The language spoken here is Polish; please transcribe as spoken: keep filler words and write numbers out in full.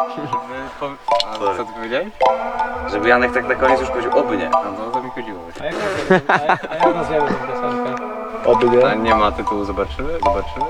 A co ty powiedziałeś? Żeby Janek tak na koniec już powiedział oby nie. No to, to mi chodziło. A jak, a jak, a jak nazwiemy tę piosenkę? Oby A nie. nie ma tytułu, zobaczymy? Zobaczymy?